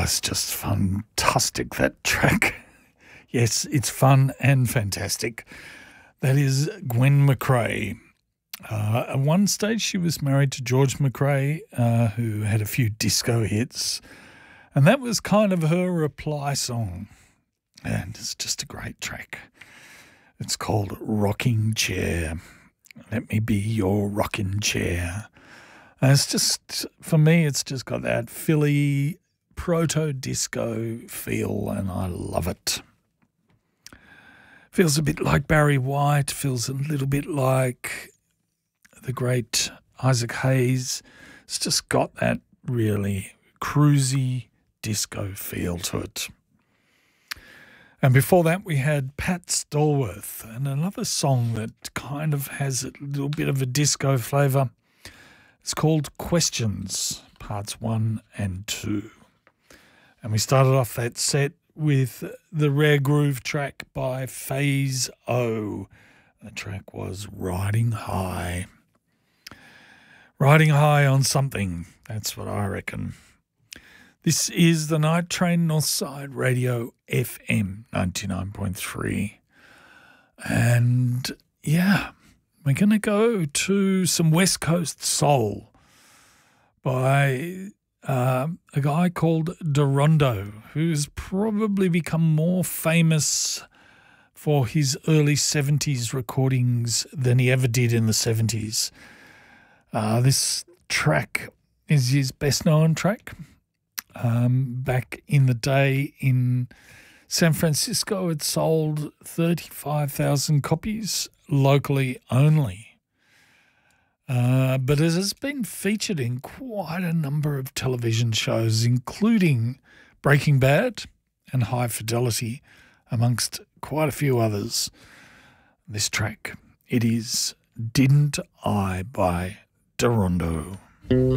it's just fantastic, that track. Yes, it's fun and fantastic. That is Gwen McRae. At one stage, she was married to George McRae, who had a few disco hits, and that was kind of her reply song. And it's just a great track. It's called Rocking Chair. Let me be your rocking chair. And it's just, for me, it's just got that Philly proto-disco feel, and I love it. Feels a bit like Barry White, feels a little bit like the great Isaac Hayes. It's just got that really cruisy disco feel to it. And before that, we had Pat Stallworth and another song that kind of has a little bit of a disco flavour. It's called Questions, Parts 1 and 2. And we started off that set with the Rare Groove track by Phase O. The track was Riding High. Riding high on something, that's what I reckon. This is the Night Train Northside Radio FM 99.3. And yeah, we're going to go to some West Coast soul by a guy called Darondo, who's probably become more famous for his early 70s recordings than he ever did in the 70s. This track is his best-known track. Back in the day in San Francisco, it sold 35,000 copies locally only. But it has been featured in quite a number of television shows, including Breaking Bad and High Fidelity, amongst quite a few others. This track, it is Didn't I by Darondo.